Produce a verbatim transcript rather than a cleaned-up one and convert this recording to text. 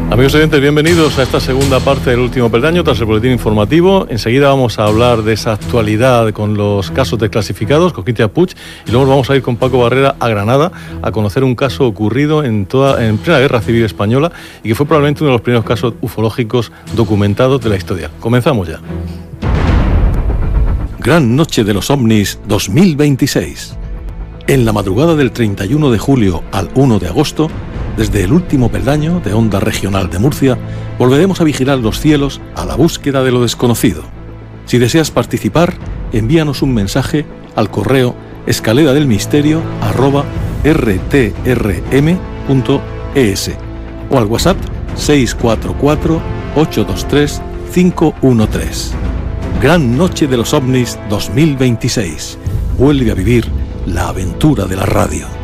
Amigos oyentes, bienvenidos a esta segunda parte del Último Peldaño tras el boletín informativo. Enseguida vamos a hablar de esa actualidad con los casos desclasificados con Quintia Puig, y luego vamos a ir con Paco Barrera a Granada a conocer un caso ocurrido en toda en plena Guerra Civil Española y que fue probablemente uno de los primeros casos ufológicos documentados de la historia. Comenzamos ya. Gran Noche de los OVNIs dos mil veintiséis. En la madrugada del treinta y uno de julio al uno de agosto, desde el Último Peldaño de Onda Regional de Murcia, volveremos a vigilar los cielos a la búsqueda de lo desconocido. Si deseas participar, envíanos un mensaje al correo escalera del misterio arroba r t r m punto e s o al WhatsApp seis cuatro cuatro, ocho dos tres, cinco uno tres. Gran Noche de los OVNIs dos mil veintiséis. Vuelve a vivir la aventura de la radio.